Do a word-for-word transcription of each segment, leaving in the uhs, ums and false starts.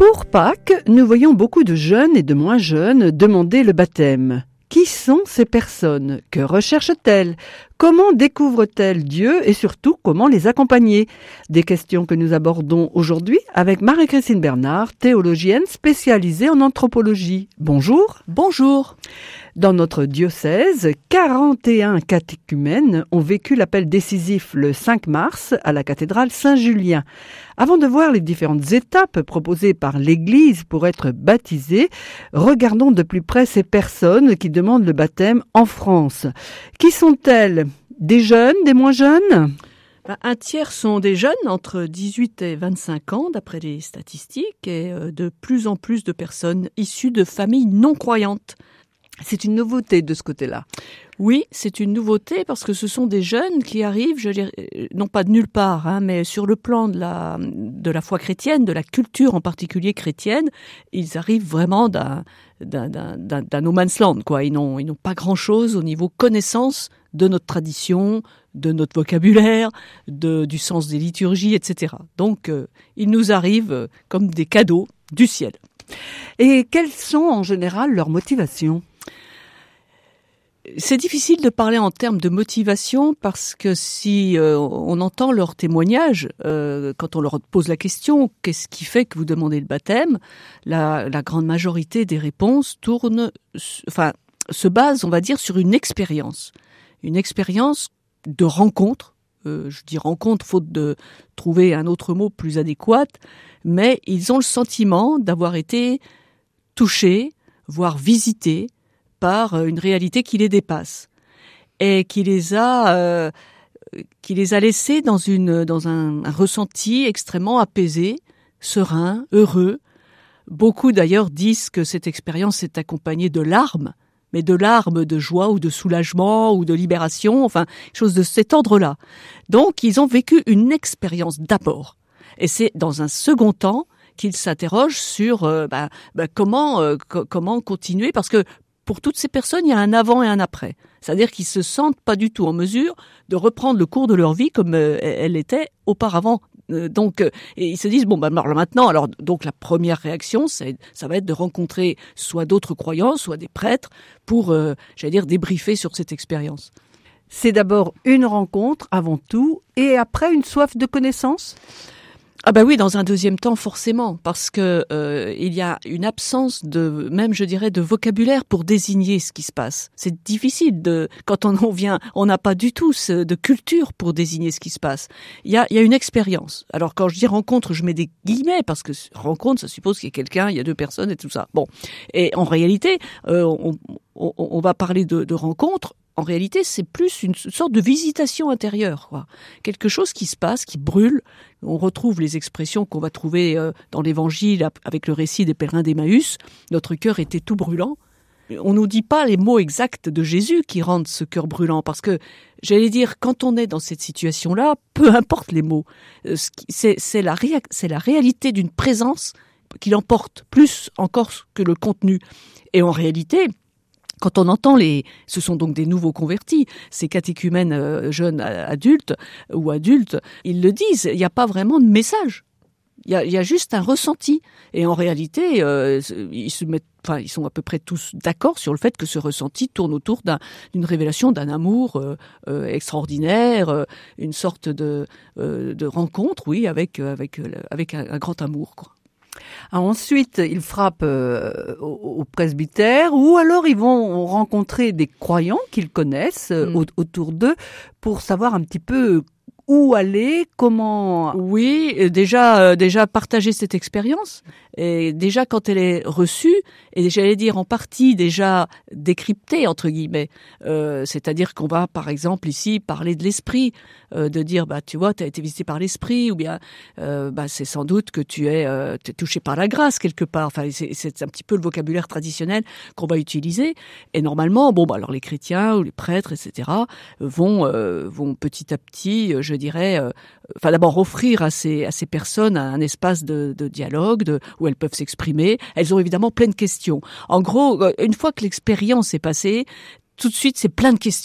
Pour Pâques, nous voyons beaucoup de jeunes et de moins jeunes demander le baptême. Qui sont ces personnes? Que recherchent-elles? Comment découvrent-elles Dieu et surtout comment les accompagner? Des questions que nous abordons aujourd'hui avec Marie-Christine Bernard, théologienne spécialisée en anthropologie. Bonjour. Bonjour. Dans notre diocèse, quarante et un catéchumènes ont vécu l'appel décisif le cinq mars à la cathédrale Saint-Julien. Avant de voir les différentes étapes proposées par l'Église pour être baptisés, regardons de plus près ces personnes qui demandent le baptême en France. Qui sont-elles? Des jeunes, des moins jeunes? Un tiers sont des jeunes entre dix-huit et vingt-cinq ans, d'après les statistiques, et de plus en plus de personnes issues de familles non croyantes. C'est une nouveauté de ce côté-là. Oui, c'est une nouveauté parce que ce sont des jeunes qui arrivent, je dirais, non pas de nulle part, hein, mais sur le plan de la, de la foi chrétienne, de la culture en particulier chrétienne, ils arrivent vraiment d'un, d'un, d'un, d'un no man's land, quoi. Ils n'ont, ils n'ont pas grand-chose au niveau connaissance de notre tradition, de notre vocabulaire, de, du sens des liturgies, et cetera. Donc, euh, ils nous arrivent euh, comme des cadeaux du ciel. Et quelles sont en général leurs motivations ? C'est difficile de parler en termes de motivation parce que si euh, on entend leurs témoignages, euh, quand on leur pose la question « Qu'est-ce qui fait que vous demandez le baptême ?», la, la grande majorité des réponses tournent, enfin, se base, on va dire, sur une expérience. Une expérience de rencontre. Euh, je dis rencontre, faute de trouver un autre mot plus adéquat, mais ils ont le sentiment d'avoir été touchés, voire visités, par une réalité qui les dépasse et qui les a, euh, qui les a laissés dans une, dans un, un ressenti extrêmement apaisé, serein, heureux. Beaucoup d'ailleurs disent que cette expérience est accompagnée de larmes, mais de larmes de joie ou de soulagement ou de libération, enfin, chose de cet ordre-là. Donc, ils ont vécu une expérience d'abord. Et c'est dans un second temps qu'ils s'interrogent sur euh, bah, bah, comment, euh, co- comment continuer, parce que pour toutes ces personnes, il y a un avant et un après. C'est-à-dire qu'ils se sentent pas du tout en mesure de reprendre le cours de leur vie comme euh, elle était auparavant. Euh, donc, euh, et ils se disent bon, ben bah, maintenant, alors donc la première réaction, c'est, ça va être de rencontrer soit d'autres croyants, soit des prêtres pour, euh, j'allais dire, débriefer sur cette expérience. C'est d'abord une rencontre avant tout, et après une soif de connaissance ? Ah ben oui, dans un deuxième temps forcément, parce que euh, il y a une absence de, même je dirais, de vocabulaire pour désigner ce qui se passe. C'est difficile de, quand on en vient, on n'a pas du tout ce, de culture pour désigner ce qui se passe. Il y a, il y a une expérience. Alors quand je dis rencontre, je mets des guillemets parce que rencontre, ça suppose qu'il y a quelqu'un, il y a deux personnes et tout ça. Bon, et en réalité, euh, on, on, on va parler de, de rencontre. En réalité, c'est plus une sorte de visitation intérieure, quoi. Quelque chose qui se passe, qui brûle. On retrouve les expressions qu'on va trouver euh, dans l'Évangile avec le récit des pèlerins d'Emmaüs. Notre cœur était tout brûlant. On nous dit pas les mots exacts de Jésus qui rendent ce cœur brûlant, parce que, j'allais dire, quand on est dans cette situation-là, peu importe les mots, c'est, c'est, la, réa- c'est la réalité d'une présence qui l'emporte, plus encore que le contenu. Et en réalité, quand on entend les, ce sont donc des nouveaux convertis, ces catéchumènes euh, jeunes adultes ou adultes, ils le disent, il n'y a pas vraiment de message. Il y a, il y a juste un ressenti. Et en réalité, euh, ils se mettent, enfin, ils sont à peu près tous d'accord sur le fait que ce ressenti tourne autour d'un, d'une révélation d'un amour euh, euh, extraordinaire, euh, une sorte de, euh, de rencontre, oui, avec, avec, avec un, un grand amour, quoi. Alors ensuite, ils frappent euh, au, au presbytère, ou alors ils vont rencontrer des croyants qu'ils connaissent euh, Mm. au, autour d'eux pour savoir un petit peu où aller, comment... Oui, euh, déjà, euh, déjà partager cette expérience. Et déjà, quand elle est reçue, et j'allais dire en partie déjà décryptée, entre guillemets, euh, c'est-à-dire qu'on va, par exemple, ici, parler de l'esprit, euh, de dire, bah, tu vois, tu as été visité par l'esprit, ou bien, euh, bah, c'est sans doute que tu es, euh, t'es touché par la grâce, quelque part. Enfin, c'est, c'est un petit peu le vocabulaire traditionnel qu'on va utiliser. Et normalement, bon, bah, alors les chrétiens ou les prêtres, et cetera, vont, euh, vont petit à petit, je dirais, euh, enfin, d'abord offrir à ces, à ces personnes un espace de, de dialogue, de, où elles peuvent s'exprimer. Elles ont évidemment plein de questions. En gros, une fois que l'expérience est passée, tout de suite, c'est plein de questions.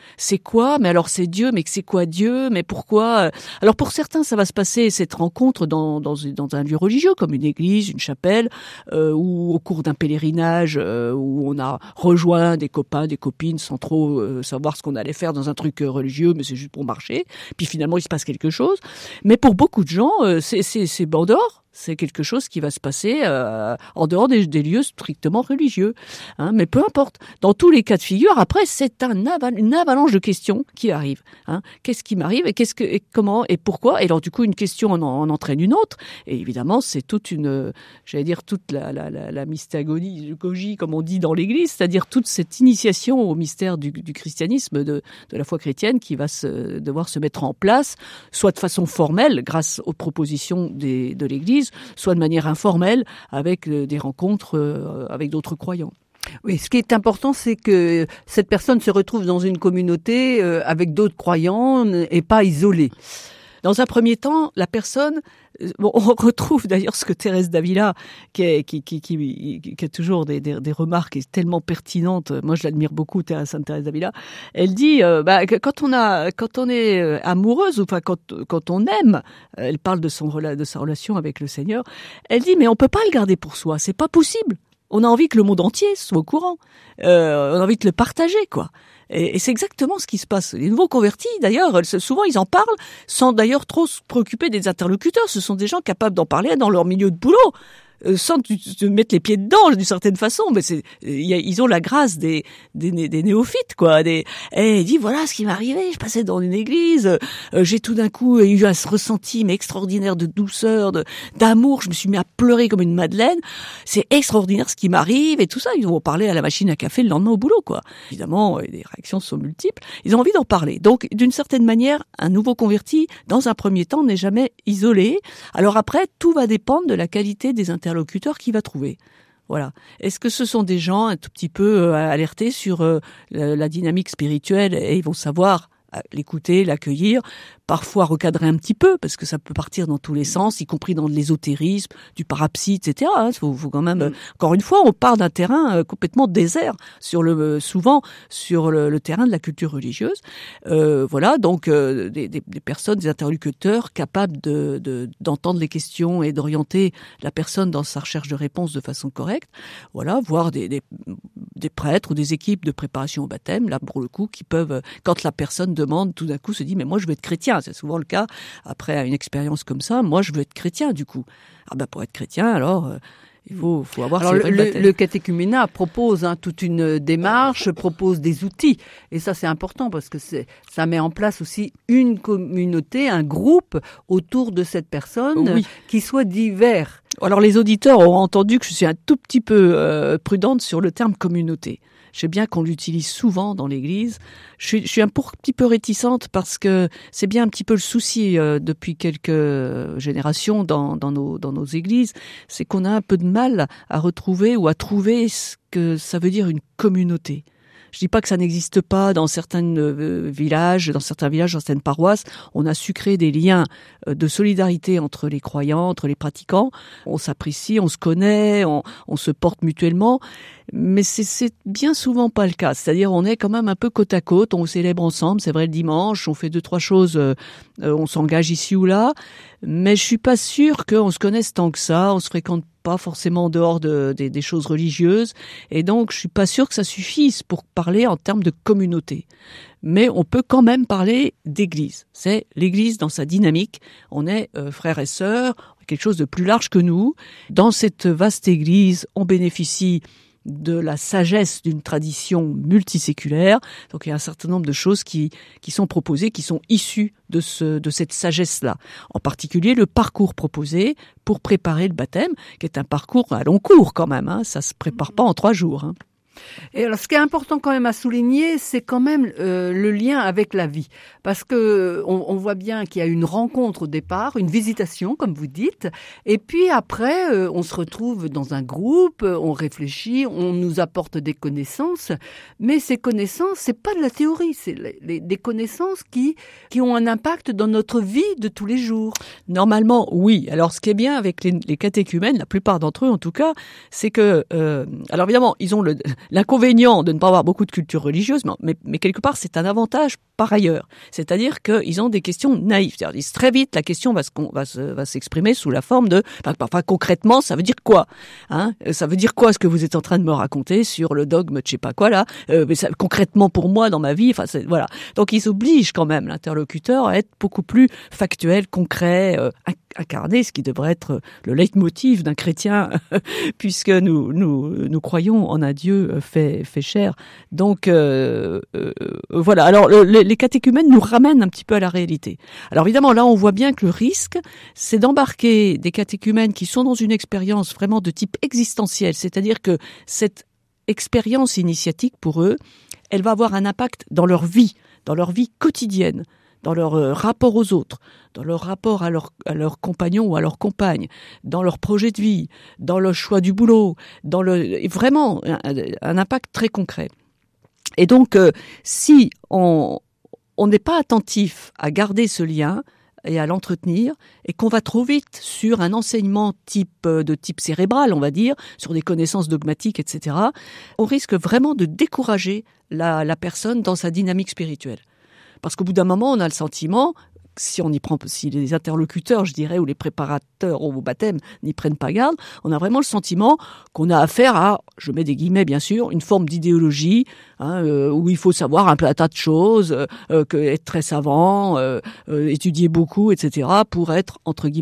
c'est quoi? Mais alors c'est Dieu, mais c'est quoi Dieu? Mais pourquoi? Alors pour certains, ça va se passer cette rencontre dans dans, dans un lieu religieux comme une église, une chapelle, euh, ou au cours d'un pèlerinage euh, où on a rejoint des copains, des copines sans trop euh, savoir ce qu'on allait faire dans un truc euh, religieux, mais c'est juste pour marcher. Puis finalement, il se passe quelque chose. Mais pour beaucoup de gens, euh, c'est c'est c'est en dehors. C'est quelque chose qui va se passer euh, en dehors des, des lieux strictement religieux. Hein, mais peu importe. Dans tous les cas de figure, après, c'est un aval- une avalanche de questions qui arrivent. Hein. Qu'est-ce qui m'arrive et qu'est-ce que, et comment et pourquoi? Et alors, du coup, une question en, en entraîne une autre. Et évidemment, c'est toute une, j'allais dire, toute la, la, la, la mystagogie, comme on dit dans l'Église, c'est-à-dire toute cette initiation au mystère du, du christianisme, de, de la foi chrétienne, qui va se, devoir se mettre en place, soit de façon formelle, grâce aux propositions des, de l'Église, soit de manière informelle avec des rencontres euh, avec d'autres croyants. Oui, ce qui est important, c'est que cette personne se retrouve dans une communauté euh, avec d'autres croyants et pas isolée. Dans un premier temps, la personne, bon, on retrouve d'ailleurs ce que Thérèse d'Avila, qui, est, qui, qui, qui, qui a toujours des, des, des remarques tellement pertinentes. Moi, je l'admire beaucoup, Sainte Thérèse d'Avila. Elle dit, euh, bah, que quand on a, quand on est amoureuse, ou enfin quand, quand on aime, elle parle de son de sa relation avec le Seigneur. Elle dit, mais on peut pas le garder pour soi, c'est pas possible. On a envie que le monde entier soit au courant. Euh, on a envie de le partager, quoi. Et, et c'est exactement ce qui se passe. Les nouveaux convertis, d'ailleurs, souvent ils en parlent sans d'ailleurs trop se préoccuper des interlocuteurs. Ce sont des gens capables d'en parler dans leur milieu de boulot, euh, sans te mettre les pieds dedans d'une certaine façon. Mais c'est, y a, ils ont la grâce des, des, des néophytes, quoi. Des, et il dit, voilà ce qui m'est arrivé. Je passais dans une église, euh, j'ai tout d'un coup eu un ressenti mais extraordinaire de douceur, de d'amour. Je me suis mis à pleurer comme une madeleine. C'est extraordinaire ce qui m'arrive et tout ça. Ils vont parler à la machine à café le lendemain au boulot, quoi. Évidemment, les réactions sont multiples. Ils ont envie d'en parler. Donc, d'une certaine manière, un nouveau converti, dans un premier temps, n'est jamais isolé. Alors après, tout va dépendre de la qualité des interlocuteurs qu'il va trouver. Voilà. Est-ce que ce sont des gens un tout petit peu alertés sur la dynamique spirituelle et ils vont savoir l'écouter, l'accueillir, parfois recadrer un petit peu, parce que ça peut partir dans tous les sens, y compris dans l'ésotérisme, du parapsie, et cetera. Il faut, faut quand même, mmh. encore une fois, on part d'un terrain complètement désert, sur le, souvent sur le, le terrain de la culture religieuse. Euh, voilà, donc euh, des, des, des personnes, des interlocuteurs capables de, de, d'entendre les questions et d'orienter la personne dans sa recherche de réponse de façon correcte. Voilà, voire des, des, des prêtres ou des équipes de préparation au baptême, là pour le coup, qui peuvent, quand la personne demande, tout d'un coup se dit, mais moi je veux être chrétien. C'est souvent le cas après une expérience comme ça. Moi, je veux être chrétien, du coup. Ah ben pour être chrétien, alors euh, il faut, faut avoir. Alors le, le, le catéchuménat propose hein, toute une démarche, propose des outils, et ça c'est important parce que c'est, ça met en place aussi une communauté, un groupe autour de cette personne oui. qui soit divers. Alors les auditeurs auront entendu que je suis un tout petit peu euh, prudente sur le terme communauté. Je sais bien qu'on l'utilise souvent dans l'Église. Je suis, je suis un petit peu réticente parce que c'est bien un petit peu le souci euh, depuis quelques générations dans, dans, nos, dans nos églises, c'est qu'on a un peu de mal à retrouver ou à trouver ce que ça veut dire une communauté. Je dis pas que ça n'existe pas dans certains euh, villages, dans certains villages, dans certaines paroisses. On a su créer des liens euh, de solidarité entre les croyants, entre les pratiquants. On s'apprécie, on se connaît, on, on se porte mutuellement. Mais c'est, c'est bien souvent pas le cas. C'est-à-dire, on est quand même un peu côte à côte. On célèbre ensemble, c'est vrai, le dimanche. On fait deux, trois choses. Euh, on s'engage ici ou là. Mais je suis pas sûre qu'on se connaisse tant que ça. On se fréquente pas forcément en dehors de, de, des choses religieuses. Et donc, je suis pas sûre que ça suffise pour parler en termes de communauté. Mais on peut quand même parler d'église. C'est l'église dans sa dynamique. On est euh, frères et sœurs, quelque chose de plus large que nous. Dans cette vaste église, on bénéficie de la sagesse d'une tradition multiséculaire. Donc il y a un certain nombre de choses qui qui sont proposées, qui sont issues de ce de cette sagesse-là. En particulier le parcours proposé pour préparer le baptême, qui est un parcours à long cours quand même. Hein. Ça se prépare pas en trois jours. Hein. Et alors, ce qui est important quand même à souligner, c'est quand même euh, le lien avec la vie, parce que on, on voit bien qu'il y a une rencontre au départ, une visitation, comme vous dites, et puis après, euh, on se retrouve dans un groupe, on réfléchit, on nous apporte des connaissances, mais ces connaissances, c'est pas de la théorie, c'est les, les, des connaissances qui qui ont un impact dans notre vie de tous les jours. Normalement, oui. Alors, ce qui est bien avec les, les catéchumènes, la plupart d'entre eux, en tout cas, c'est que, euh, alors évidemment, ils ont le l'inconvénient de ne pas avoir beaucoup de culture religieuse, mais, mais quelque part, c'est un avantage par ailleurs. C'est-à-dire qu'ils ont des questions naïves. C'est-à-dire, ils disent très vite, la question va, se, va, se, va s'exprimer sous la forme de, enfin, enfin, concrètement, ça veut dire quoi, hein? Ça veut dire quoi ce que vous êtes en train de me raconter sur le dogme de je sais pas quoi là, euh, mais ça, concrètement pour moi dans ma vie, enfin, c'est, voilà. Donc, ils obligent quand même l'interlocuteur à être beaucoup plus factuel, concret, euh, incarné, ce qui devrait être le leitmotiv d'un chrétien, puisque nous, nous, nous croyons en un Dieu fait, fait chair. Donc, euh, euh, voilà. Alors, le, les catéchumènes nous ramènent un petit peu à la réalité. Alors, évidemment, là, on voit bien que le risque, c'est d'embarquer des catéchumènes qui sont dans une expérience vraiment de type existentiel, c'est-à-dire que cette expérience initiatique, pour eux, elle va avoir un impact dans leur vie, dans leur vie quotidienne, dans leur euh, rapport aux autres, dans leur rapport à leurs à leurs compagnons ou à leurs compagnes, dans leur projet de vie, dans le choix du boulot, dans le vraiment un, un impact très concret. Et donc, euh, si on on n'est pas attentif à garder ce lien et à l'entretenir, et qu'on va trop vite sur un enseignement type de type cérébral, on va dire, sur des connaissances dogmatiques, et cetera, on risque vraiment de décourager la, la personne dans sa dynamique spirituelle. Parce qu'au bout d'un moment, on a le sentiment, si on y prend, si les interlocuteurs, je dirais, ou les préparateurs au baptême n'y prennent pas garde, on a vraiment le sentiment qu'on a affaire à, je mets des guillemets bien sûr, une forme d'idéologie, hein, euh, où il faut savoir un tas de choses, euh, que être très savant, euh, euh, étudier beaucoup, et cetera, pour être entre guillemets